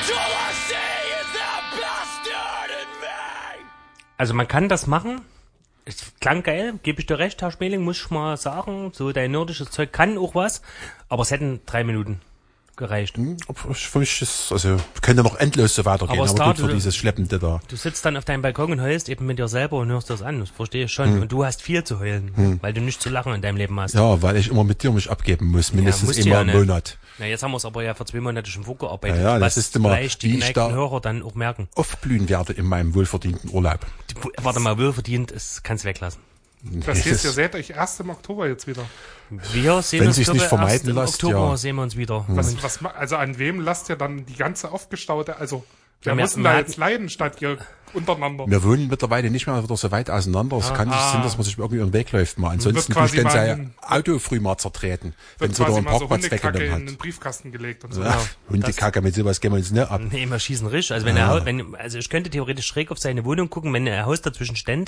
Also man kann das machen. Es klang geil, gebe ich dir recht, Herr Schmeling, muss ich mal sagen. So dein nordisches Zeug kann auch was, aber es hätten 3 Minuten gereicht. Für mich ist, also, könnte noch endlos so weitergehen, aber gut für dieses Schleppende da. Du sitzt dann auf deinem Balkon und heulst eben mit dir selber und hörst das an, das verstehe ich schon. Und du hast viel zu heulen, weil du nicht zu lachen in deinem Leben hast. Ja, weil ich immer mit dir mich abgeben muss, mindestens immer im Monat. Ja, jetzt haben wir es aber ja für 2 Monate schon vorgearbeitet, ja, das ist immer, vielleicht die geneigten Hörer dann auch merken. Aufblühen werde in meinem wohlverdienten Urlaub. Warte mal, wohlverdient, das kannst du weglassen. Das heißt, ihr seht euch erst im Oktober jetzt wieder. Wir sehen Wenn uns sich's nicht vermeiden im lässt, Oktober ja. sehen wir uns wieder. Also an wem lasst ihr dann die ganze aufgestaute, also wer Ja, muss denn da jetzt leiden, statt ihr untereinander? Wir wohnen mittlerweile nicht mehr wieder so weit auseinander. Es kann nicht sein, dass man sich irgendwie über den Weg läuft mal. Ansonsten tue ich dann sein Auto früh mal zertreten, wenn es wieder einen Parkplatz weggenommen hat. In den Briefkasten gelegt und so. Ja, Hundekacke, mit sowas gehen wir uns nicht ab. Nee, wir schießen richtig. Also also ich könnte theoretisch schräg auf seine Wohnung gucken, wenn ein Haus dazwischen stände.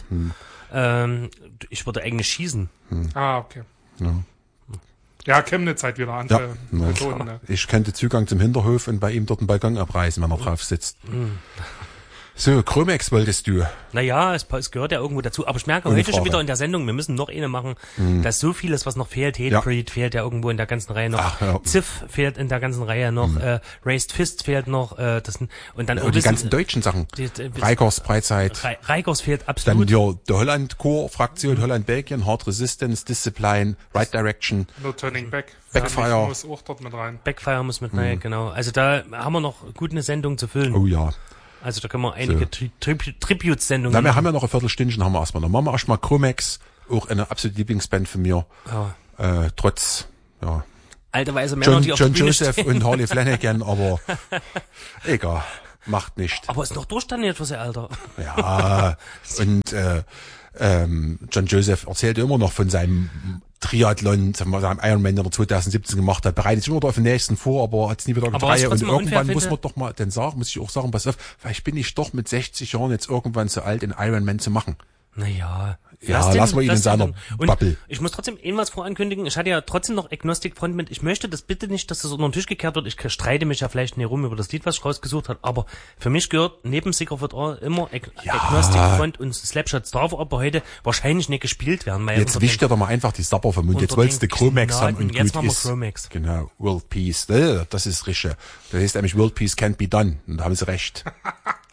Ich würde eigentlich schießen. Okay. Ja, Chemnitz halt wieder andere Methoden. Ne? Ich könnte Zugang zum Hinterhof und bei ihm dort einen Balkon abreißen, wenn er drauf sitzt. So, Chromex wolltest du. Naja, es gehört ja irgendwo dazu. Aber ich merke heute schon wieder in der Sendung, wir müssen noch eine machen, dass so vieles, was noch fehlt. Hatebreed fehlt ja irgendwo in der ganzen Reihe noch. Ziff fehlt in der ganzen Reihe noch. Raised Fist fehlt noch. Und dann die ganzen deutschen Sachen. Reikers, Breizeit. Reikers fehlt absolut. Dann die Holland-Core-Fraktion, Holland-Belgien, Hard Resistance, Discipline, Right Direction. No Turning Back. Backfire. Muss auch dort mit rein. Backfire muss mit rein, genau. Also da haben wir noch gut eine Sendung zu füllen. Oh ja. Also da können wir einige Tribute-Sendungen machen. Wir haben ja noch ein Viertelstündchen, haben wir erstmal. Dann machen wir erstmal Chromex, auch eine absolute Lieblingsband von mir. Ja. Trotz, ja. Alte weiße Männer, die auf der Bühne Joseph und Harley Flanagan, aber egal, macht nicht. Aber ist noch durchstanden für sie, Alter. Ja, und John Joseph erzählt immer noch von seinem Triathlon, seinem Ironman, den er 2017 gemacht hat, bereitet sich immer noch auf den nächsten vor, aber hat es nie wieder getragen. Und irgendwann muss man doch mal dann sagen, muss ich auch sagen, pass auf, vielleicht bin ich doch mit 60 Jahren jetzt irgendwann so alt, den Ironman zu machen. Naja. Ja, lassen wir ihn in seiner Bubble. Ich muss trotzdem irgendwas vorankündigen. Ich hatte ja trotzdem noch Agnostic Front mit. Ich möchte das bitte nicht, dass das unter den Tisch gekehrt wird. Ich streite mich ja vielleicht nicht rum über das Lied, was ich rausgesucht habe. Aber für mich gehört neben Sicker for All immer Agnostic Front und Slapshot Star, aber heute wahrscheinlich nicht gespielt werden. Weil jetzt wischt dir doch mal einfach die Sapper vom Mund. Jetzt wolltest du Chromex haben und jetzt gut machen wir ist. Chromex. Genau. World Peace. Das ist richtig. Das heißt nämlich World Peace can't be done. Und da haben sie recht.